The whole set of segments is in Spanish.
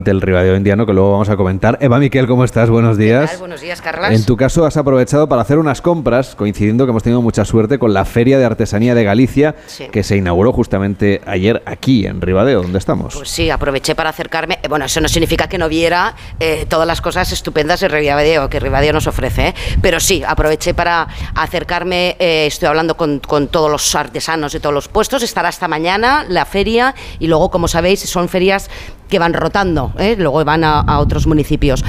del Ribadeo indiano, que luego vamos a comentar. Eva Miquel, ¿cómo estás? Buenos días. ¿Qué tal? Buenos días, Carlas. En tu caso has aprovechado para hacer unas compras, coincidiendo que hemos tenido mucha suerte con la Feria de Artesanía de Galicia, sí, que se inauguró justamente ayer aquí en Ribadeo, donde estamos. Pues sí, aproveché para acercarme. Bueno, eso no significa que no viera todas las cosas estupendas de Ribadeo, que Ribadeo nos ofrece, pero sí, aproveché para acercarme. Estoy hablando con todos los artesanos de todos los puestos. Estará hasta mañana la feria y luego, como sabéis, son ferias que van rotando, luego van a otros municipios.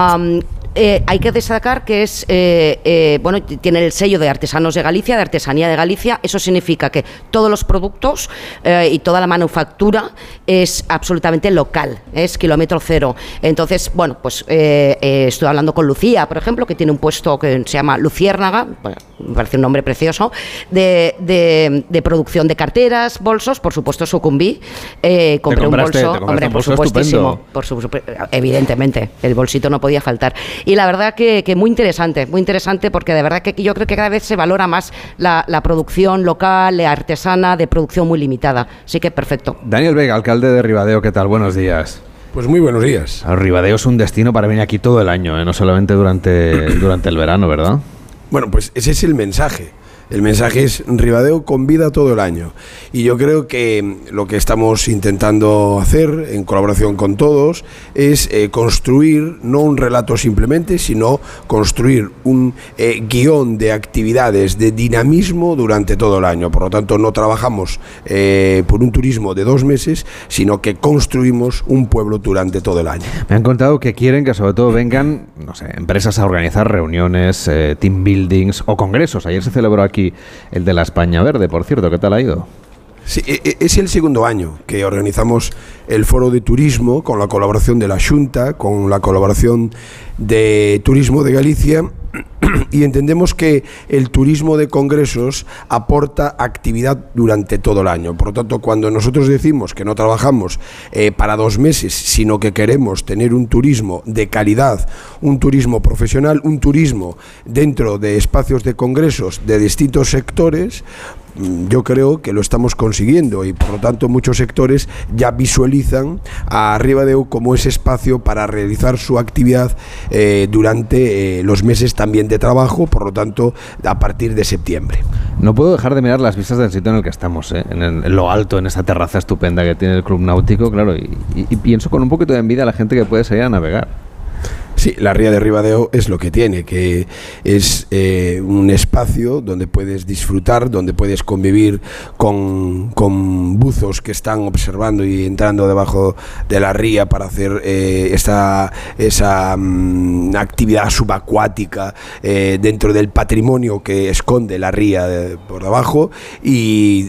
Hay que destacar que es bueno, tiene el sello de Artesanos de Galicia, de Artesanía de Galicia. Eso significa que todos los productos y toda la manufactura es absolutamente local, es kilómetro cero. Entonces, bueno, pues estoy hablando con Lucía, por ejemplo, que tiene un puesto que se llama Luciérnaga, bueno, me parece un nombre precioso, de producción de carteras, bolsos. Por supuesto sucumbí, compré un bolso, hombre, por supuestísimo, evidentemente, el bolsito no podía faltar. Y la verdad que muy interesante, porque de verdad que yo creo que cada vez se valora más la producción local, artesana, de producción muy limitada. Así que perfecto. Daniel Vega, alcalde de Ribadeo, ¿qué tal? Buenos días. Pues muy buenos días. Ribadeo es un destino para venir aquí todo el año, no solamente durante el verano, ¿verdad? Bueno, pues ese es el mensaje. El mensaje es: Ribadeo con vida todo el año. Y yo creo que lo que estamos intentando hacer, en colaboración con todos, es construir no un relato simplemente, sino construir un guión de actividades, de dinamismo durante todo el año. Por lo tanto, no trabajamos por un turismo de 2 meses, sino que construimos un pueblo durante todo el año. Me han contado que quieren que sobre todo vengan, no sé, empresas a organizar reuniones, team buildings o congresos. Ayer se celebró aquí el de la España Verde, por cierto. ¿Qué tal ha ido? Sí, es el segundo año que organizamos el Foro de Turismo con la colaboración de la Xunta, con la colaboración de Turismo de Galicia, y entendemos que el turismo de congresos aporta actividad durante todo el año. Por lo tanto, cuando nosotros decimos que no trabajamos para 2 meses, sino que queremos tener un turismo de calidad, un turismo profesional, un turismo dentro de espacios de congresos de distintos sectores, yo creo que lo estamos consiguiendo, y por lo tanto muchos sectores ya visualizan a Ribadeo como ese espacio para realizar su actividad durante los meses también de trabajo, por lo tanto a partir de septiembre. No puedo dejar de mirar las vistas del sitio en el que estamos, en lo alto, en esa terraza estupenda que tiene el Club Náutico, claro, y pienso con un poquito de envidia a la gente que puede salir a navegar. Sí, la Ría de Ribadeo es lo que tiene, que es un espacio donde puedes disfrutar, donde puedes convivir con buzos que están observando y entrando debajo de la ría para hacer esa actividad subacuática dentro del patrimonio que esconde la ría por debajo, y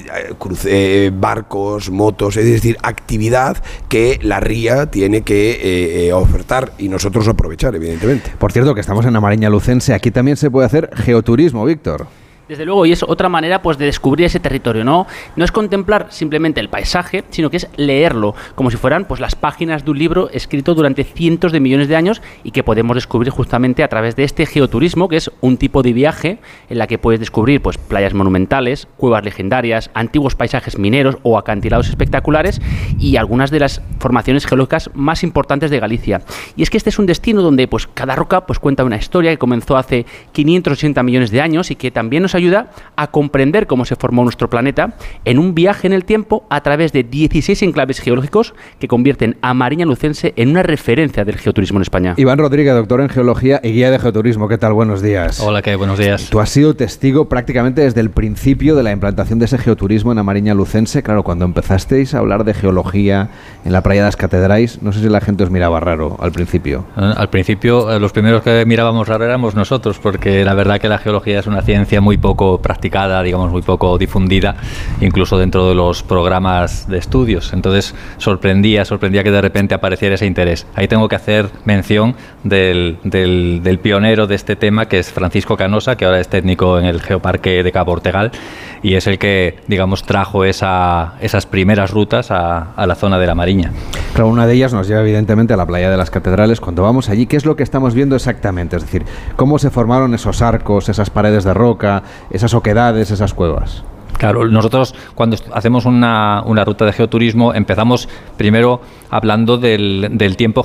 barcos, motos, es decir, actividad que la ría tiene que ofertar, y nosotros aprovechamos, evidentemente. Por cierto, que estamos en Amariña Lucense, aquí también se puede hacer geoturismo, Víctor. Desde luego, y es otra manera pues de descubrir ese territorio, ¿no? No es contemplar simplemente el paisaje, sino que es leerlo, como si fueran pues las páginas de un libro escrito durante cientos de millones de años, y que podemos descubrir justamente a través de este geoturismo, que es un tipo de viaje en la que puedes descubrir pues playas monumentales, cuevas legendarias, antiguos paisajes mineros o acantilados espectaculares, y algunas de las formaciones geológicas más importantes de Galicia. Y es que este es un destino donde pues cada roca pues cuenta una historia que comenzó hace 580 millones de años, y que también nos ayuda a comprender cómo se formó nuestro planeta en un viaje en el tiempo a través de 16 enclaves geológicos que convierten a Amariña Lucense en una referencia del geoturismo en España. Iván Rodríguez, doctor en geología y guía de geoturismo. ¿Qué tal? Buenos días. Hola, ¿qué? Buenos días. Tú has sido testigo prácticamente desde el principio de la implantación de ese geoturismo en Amariña Lucense. Claro, cuando empezasteis a hablar de geología en la playa de las Catedrais, no sé si la gente os miraba raro al principio. Al principio, los primeros que mirábamos raro éramos nosotros, porque la verdad que la geología es una ciencia muy poco practicada, digamos muy poco difundida, incluso dentro de los programas de estudios. Entonces sorprendía que de repente apareciera ese interés. Ahí tengo que hacer mención del pionero de este tema, que es Francisco Canosa, que ahora es técnico en el Geoparque de Cabo Ortegal, y es el que, digamos, trajo esas primeras rutas a la zona de la Mariña. Claro, una de ellas nos lleva evidentemente a la playa de las Catedrales. Cuando vamos allí, ¿qué es lo que estamos viendo exactamente? Es decir, ¿cómo se formaron esos arcos, esas paredes de roca, esas oquedades, esas cuevas? Claro, nosotros cuando hacemos una ruta de geoturismo empezamos primero hablando del tiempo